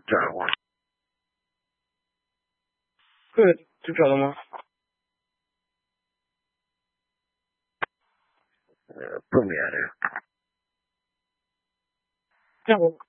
转过。 对，就找了吗？ 不免的。 这样我